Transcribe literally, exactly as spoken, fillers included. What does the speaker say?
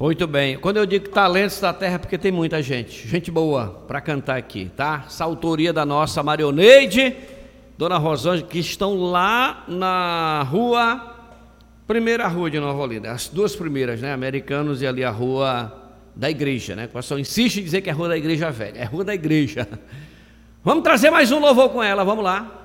Muito bem. Quando eu digo talentos da terra é porque tem muita gente, gente boa para cantar aqui, tá? Essa autoria da nossa Marioneide, Dona Rosângela, que estão lá na rua, primeira rua de Nova Olinda, as duas primeiras, né? Americanos e ali a rua da igreja, né? O pessoal insiste em dizer que é a rua da igreja velha, é a rua da igreja. Vamos trazer mais um louvor com ela, vamos lá.